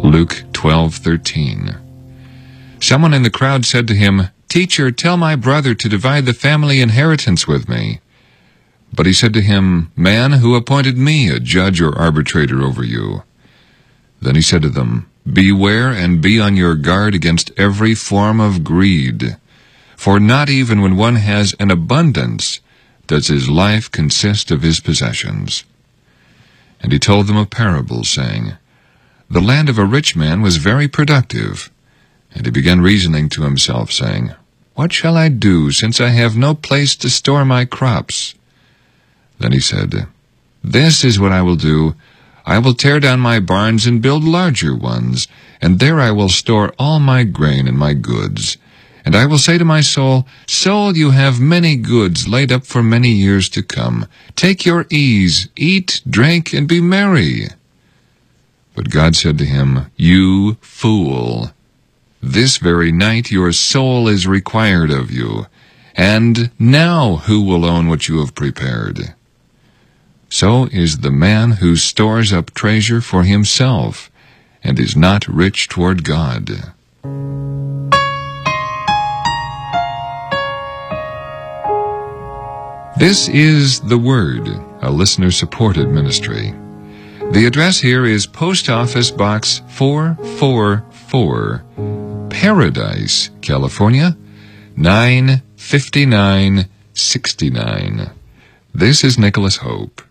Luke 12:13. Someone in the crowd said to him, "Teacher, tell my brother to divide the family inheritance with me." But he said to him, "Man, who appointed me a judge or arbitrator over you?" Then he said to them, "Beware and be on your guard against every form of greed, for not even when one has an abundance does his life consist of his possessions." And he told them a parable, saying, "The land of a rich man was very productive. And he began reasoning to himself, saying, 'What shall I do, since I have no place to store my crops?' Then he said, 'This is what I will do. I will tear down my barns and build larger ones, and there I will store all my grain and my goods. And I will say to my soul, Soul, you have many goods laid up for many years to come. Take your ease, eat, drink, and be merry.' But God said to him, 'You fool! This very night your soul is required of you, and now who will own what you have prepared?' So is the man who stores up treasure for himself and is not rich toward God." This is The Word, a listener-supported ministry. The address here is Post Office Box 444, Paradise, California, 95969. This is Nicholas Hope.